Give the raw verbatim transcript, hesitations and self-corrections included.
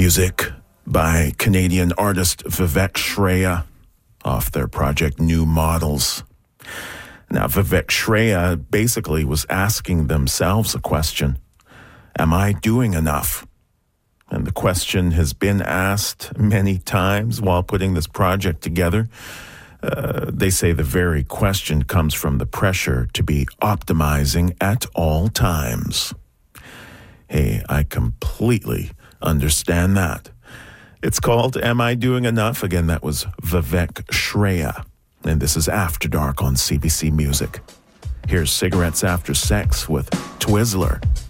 Music by Canadian artist Vivek Shraya off their project New Models. Now, Vivek Shraya basically was asking themselves a question. Am I doing enough? And the question has been asked many times while putting this project together. Uh, they say the very question comes from the pressure to be optimizing at all times. Hey, I completely understand that. It's called Am I Doing Enough? Again, that was Vivek Shraya. And this is After Dark on C B C Music. Here's Cigarettes After Sex with Twizzler.